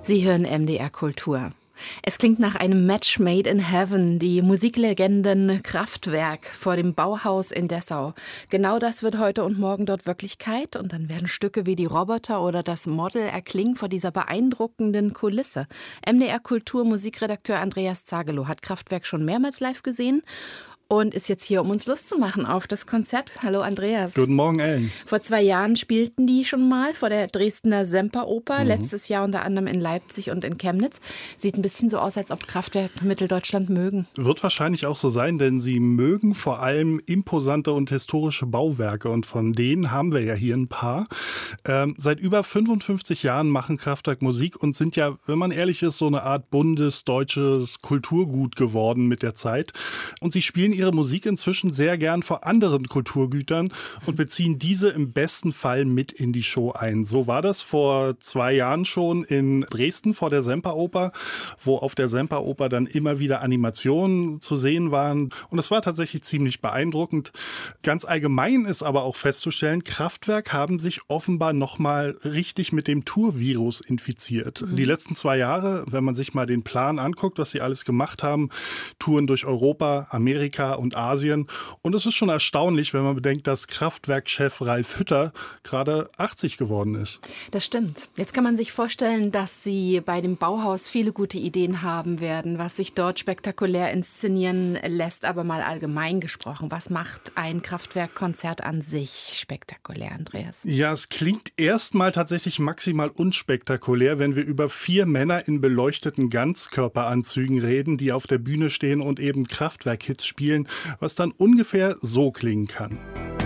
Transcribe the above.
Sie hören MDR Kultur. Es klingt nach einem Match made in heaven, die Musiklegenden Kraftwerk vor dem Bauhaus in Dessau. Genau das wird heute und morgen dort Wirklichkeit und dann werden Stücke wie die Roboter oder das Model erklingen vor dieser beeindruckenden Kulisse. MDR Kultur Musikredakteur Andreas Zagelow hat Kraftwerk schon mehrmals live gesehen und ist jetzt hier, um uns Lust zu machen auf das Konzert. Hallo Andreas. Guten Morgen, Ellen. Vor 2 Jahren spielten die schon mal vor der Dresdner Semperoper, letztes Jahr unter anderem in Leipzig und in Chemnitz. Sieht ein bisschen so aus, als ob Kraftwerk Mitteldeutschland mögen. Wird wahrscheinlich auch so sein, denn sie mögen vor allem imposante und historische Bauwerke und von denen haben wir ja hier ein paar. Seit über 55 Jahren machen Kraftwerk Musik und sind ja, wenn man ehrlich ist, so eine Art bundesdeutsches Kulturgut geworden mit der Zeit. Und sie spielen ihre Musik inzwischen sehr gern vor anderen Kulturgütern und beziehen diese im besten Fall mit in die Show ein. So war das vor 2 Jahren schon in Dresden vor der Semperoper, wo auf der Semperoper dann immer wieder Animationen zu sehen waren. Und es war tatsächlich ziemlich beeindruckend. Ganz allgemein ist aber auch festzustellen, Kraftwerk haben sich offenbar nochmal richtig mit dem Tourvirus infiziert. Die letzten 2 Jahre, wenn man sich mal den Plan anguckt, was sie alles gemacht haben, Touren durch Europa, Amerika und Asien. Und es ist schon erstaunlich, wenn man bedenkt, dass Kraftwerk-Chef Ralf Hütter gerade 80 geworden ist. Das stimmt. Jetzt kann man sich vorstellen, dass Sie bei dem Bauhaus viele gute Ideen haben werden, was sich dort spektakulär inszenieren lässt. Aber mal allgemein gesprochen, was macht ein Kraftwerk-Konzert an sich spektakulär, Andreas? Ja, es klingt erstmal tatsächlich maximal unspektakulär, wenn wir über 4 Männer in beleuchteten Ganzkörperanzügen reden, die auf der Bühne stehen und eben Kraftwerk-Hits spielen, was dann ungefähr so klingen kann.